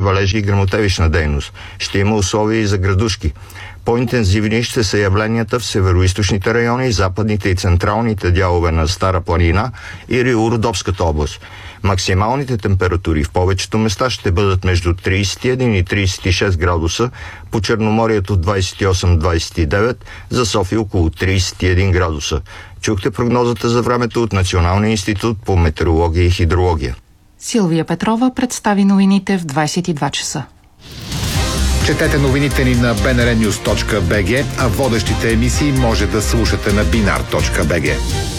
валежи и гръмотевична дейност. Ще има условия и за градушки. По-интензивни ще са явленията в североизточните райони и западните и централните дялове на Стара планина и Рило-Родопската област. Максималните температури в повечето места ще бъдат между 31 и 36 градуса, по Черноморието 28-29, за София около 31 градуса. Чухте прогнозата за времето от Националния институт по метеорология и хидрология. Силвия Петрова представи новините в 22 часа. Четете новините ни на bnrnews.bg, а водещите емисии може да слушате на binar.bg.